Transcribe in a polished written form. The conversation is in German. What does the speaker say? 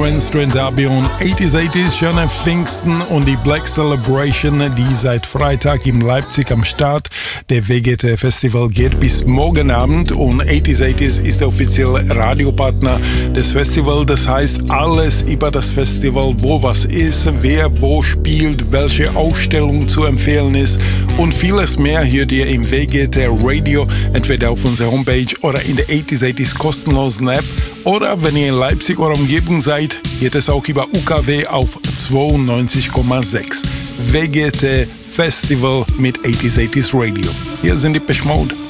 Lawrence Trenzabion, 80s, schöne Pfingsten und die Black Celebration, die seit Freitag in Leipzig am Start. Der WGT Festival geht bis morgen Abend und 80s ist der offizielle Radiopartner des Festivals. Das heißt, alles über das Festival, wo was ist, wer wo spielt, welche Ausstellung zu empfehlen ist und vieles mehr hört ihr im WGT Radio, entweder auf unserer Homepage oder in der 80s kostenlosen App. Oder wenn ihr in Leipzig oder Umgebung seid, geht es auch über UKW auf 92,6. WGT Festival mit 80s Radio. Hier sind die Depeche Mode.